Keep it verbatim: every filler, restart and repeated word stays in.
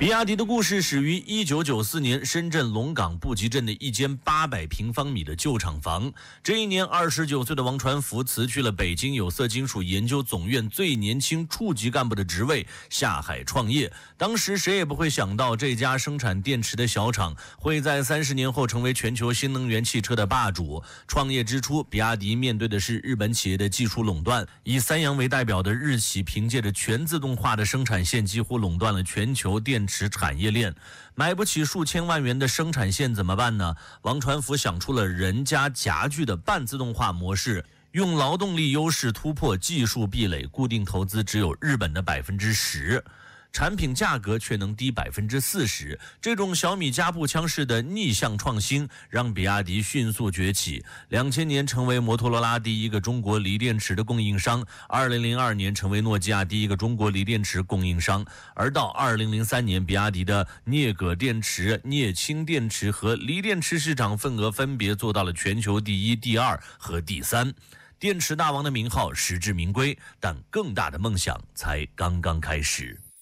比亚迪的故事始于一九九四年深圳龙岗布集镇的一间八百平方米的旧厂房。这一年，二十九岁的王传福辞去了北京有色金属研究总院最年轻处级干部的职位，下海创业。当时谁也不会想到，这家生产电池的小厂会在三十年后成为全球新能源汽车的霸主。创业之初，比亚迪面对的是日本企业的技术垄断，以三洋为代表的日企凭借着全自动化的生产线，几乎垄断了全球电池产业链。买不起数千万元的生产线怎么办呢？王传福想出了人家夹具的半自动化模式，用劳动力优势突破技术壁垒，固定投资只有日本的百分之十。产品价格却能低百分之四十，这种小米加步枪式的逆向创新，让比亚迪迅速崛起。两千年成为摩托罗拉第一个中国锂电池的供应商，二零零二年成为诺基亚第一个中国锂电池供应商，而到二零零三年，比亚迪的镍铬电池、镍氢电池和锂电池市场份额分别做到了全球第一、第二和第三。电池大王的名号实至名归，但更大的梦想才刚刚开始。